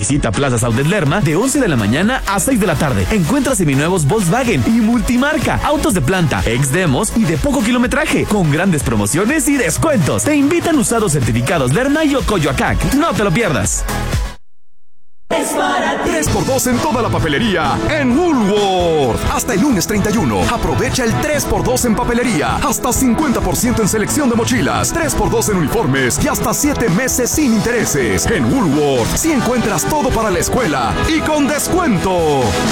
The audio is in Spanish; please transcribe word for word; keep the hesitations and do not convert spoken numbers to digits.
Visita Plaza Outlet Lerma de once de la mañana a seis de la tarde. Encuentra seminuevos Volkswagen y multimarca, autos de planta, ex demos y de poco kilometraje, con grandes promociones y descuentos. Te invitan usados certificados Lerma y Ocoyoacac. No te lo pierdas. tres por dos en toda la papelería en Woolworth. Hasta el lunes treinta y uno. Aprovecha el tres por dos en papelería. Hasta cincuenta por ciento en selección de mochilas. tres por dos en uniformes y hasta siete meses sin intereses. En Woolworth, si encuentras todo para la escuela y con descuento.